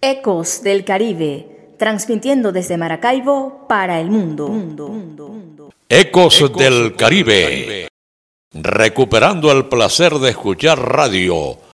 Ecos del Caribe, transmitiendo desde Maracaibo para el mundo. Ecos del Caribe, recuperando el placer de escuchar radio